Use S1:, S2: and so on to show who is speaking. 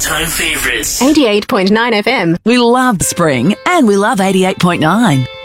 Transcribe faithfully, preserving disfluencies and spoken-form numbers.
S1: all-time favorites.
S2: eighty-eight point nine F M.
S3: We love spring and we love eighty-eight point nine.